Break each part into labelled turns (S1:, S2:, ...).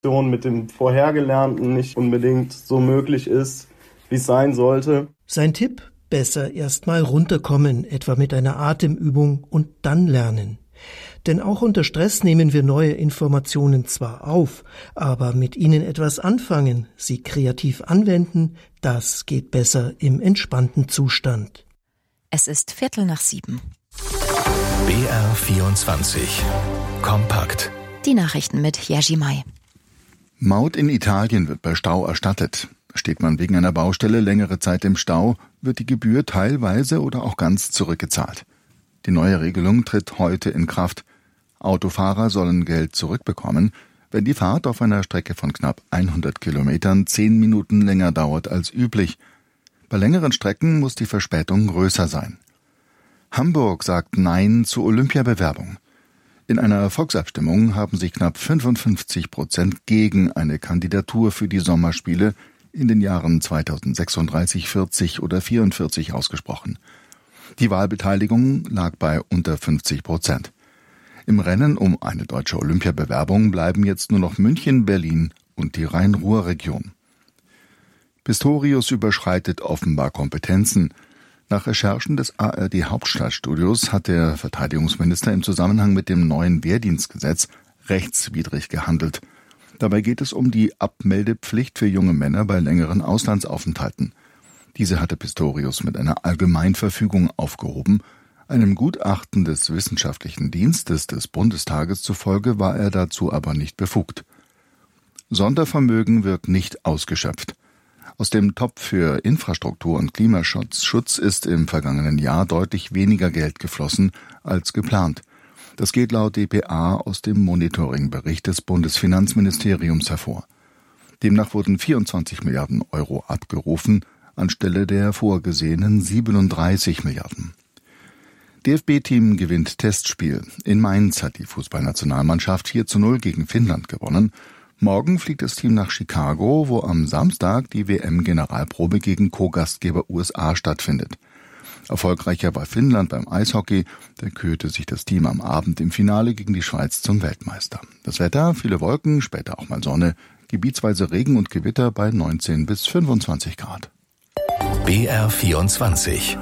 S1: mit dem Vorhergelernten nicht unbedingt so möglich ist, wie es sein sollte.
S2: Sein Tipp: besser erst mal runterkommen, etwa mit einer Atemübung und dann lernen. Denn auch unter Stress nehmen wir neue Informationen zwar auf, aber mit ihnen etwas anfangen, sie kreativ anwenden, das geht besser im entspannten Zustand.
S3: Es ist 6:15.
S4: BR24 Kompakt.
S3: Die Nachrichten mit Jerzy May.
S5: Maut in Italien wird bei Stau erstattet. Steht man wegen einer Baustelle längere Zeit im Stau, wird die Gebühr teilweise oder auch ganz zurückgezahlt. Die neue Regelung tritt heute in Kraft. Autofahrer sollen Geld zurückbekommen, wenn die Fahrt auf einer Strecke von knapp 100 Kilometern 10 Minuten länger dauert als üblich. Bei längeren Strecken muss die Verspätung größer sein. Hamburg sagt Nein zur Olympiabewerbung. In einer Volksabstimmung haben sich knapp 55% gegen eine Kandidatur für die Sommerspiele in den Jahren 2036, 40 oder 44 ausgesprochen. Die Wahlbeteiligung lag bei unter 50%. Im Rennen um eine deutsche Olympiabewerbung bleiben jetzt nur noch München, Berlin und die Rhein-Ruhr-Region. Pistorius überschreitet offenbar Kompetenzen. Nach Recherchen des ARD-Hauptstadtstudios hat der Verteidigungsminister im Zusammenhang mit dem neuen Wehrdienstgesetz rechtswidrig gehandelt. Dabei geht es um die Abmeldepflicht für junge Männer bei längeren Auslandsaufenthalten. Diese hatte Pistorius mit einer Allgemeinverfügung aufgehoben. Einem Gutachten des Wissenschaftlichen Dienstes des Bundestages zufolge war er dazu aber nicht befugt. Sondervermögen wird nicht ausgeschöpft. Aus dem Topf für Infrastruktur und Klimaschutz ist im vergangenen Jahr deutlich weniger Geld geflossen als geplant. Das geht laut dpa aus dem Monitoringbericht des Bundesfinanzministeriums hervor. Demnach wurden 24 Milliarden Euro abgerufen, anstelle der vorgesehenen 37 Milliarden. DFB-Team gewinnt Testspiel. In Mainz hat die Fußballnationalmannschaft 4:0 gegen Finnland gewonnen. Morgen fliegt das Team nach Chicago, wo am Samstag die WM-Generalprobe gegen Co-Gastgeber USA stattfindet. Erfolgreicher war Finnland beim Eishockey. Da kürte sich das Team am Abend im Finale gegen die Schweiz zum Weltmeister. Das Wetter: viele Wolken, später auch mal Sonne, gebietsweise Regen und Gewitter bei 19 bis 25 Grad.
S4: BR24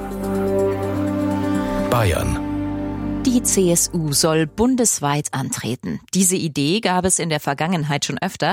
S4: Bayern.
S3: Die CSU soll bundesweit antreten. Diese Idee gab es in der Vergangenheit schon öfter.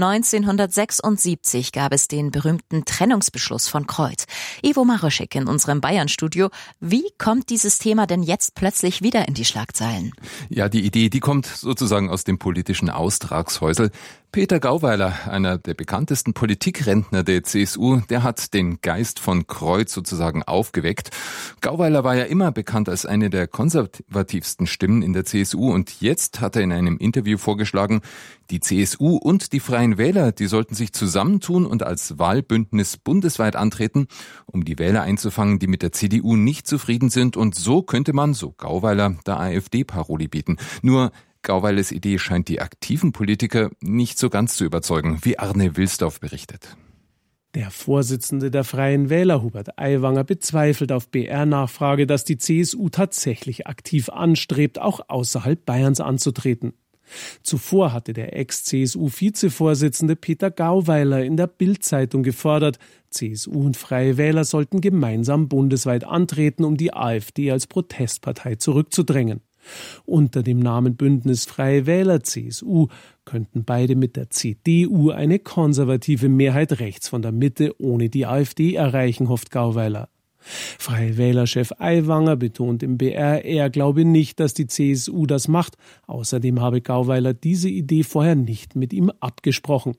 S3: 1976 gab es den berühmten Trennungsbeschluss von Kreuth. Ivo Maroschek in unserem Bayern-Studio. Wie kommt dieses Thema denn jetzt plötzlich wieder in die Schlagzeilen?
S6: Ja, die Idee, die kommt sozusagen aus dem politischen Austragshäusl. Peter Gauweiler, einer der bekanntesten Politikrentner der CSU, der hat den Geist von Kreuth sozusagen aufgeweckt. Gauweiler war ja immer bekannt als eine der konservativsten Stimmen in der CSU und jetzt hat er in einem Interview vorgeschlagen, die CSU und die Freien Wähler, die sollten sich zusammentun und als Wahlbündnis bundesweit antreten, um die Wähler einzufangen, die mit der CDU nicht zufrieden sind, und so könnte man, so Gauweiler, der AfD Paroli bieten. Nur Gauweilers Idee scheint die aktiven Politiker nicht so ganz zu überzeugen, wie Arne Wilsdorf berichtet.
S7: Der Vorsitzende der Freien Wähler, Hubert Aiwanger, bezweifelt auf BR-Nachfrage, dass die CSU tatsächlich aktiv anstrebt, auch außerhalb Bayerns anzutreten. Zuvor hatte der Ex-CSU-Vizevorsitzende Peter Gauweiler in der Bild-Zeitung gefordert, CSU und Freie Wähler sollten gemeinsam bundesweit antreten, um die AfD als Protestpartei zurückzudrängen. Unter dem Namen Bündnis Freie Wähler CSU könnten beide mit der CDU eine konservative Mehrheit rechts von der Mitte ohne die AfD erreichen, hofft Gauweiler. Freie Wähler-Chef Aiwanger betont im BR, er glaube nicht, dass die CSU das macht. Außerdem habe Gauweiler diese Idee vorher nicht mit ihm abgesprochen.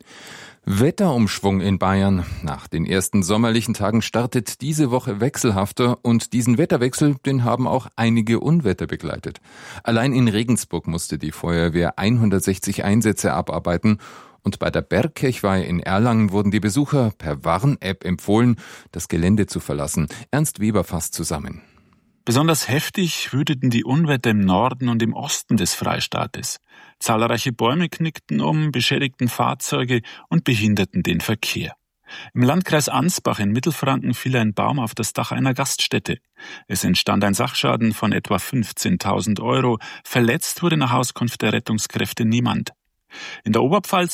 S6: Wetterumschwung in Bayern. Nach den ersten sommerlichen Tagen startet diese Woche wechselhafter und diesen Wetterwechsel, den haben auch einige Unwetter begleitet. Allein in Regensburg musste die Feuerwehr 160 Einsätze abarbeiten und bei der Bergkirchweih in Erlangen wurden die Besucher per Warn-App empfohlen, das Gelände zu verlassen. Ernst Weber fasst zusammen.
S8: Besonders heftig wüteten die Unwetter im Norden und im Osten des Freistaates. Zahlreiche Bäume knickten um, beschädigten Fahrzeuge und behinderten den Verkehr. Im Landkreis Ansbach in Mittelfranken fiel ein Baum auf das Dach einer Gaststätte. Es entstand ein Sachschaden von etwa 15.000 €. Verletzt wurde nach Auskunft der Rettungskräfte niemand. In der Oberpfalz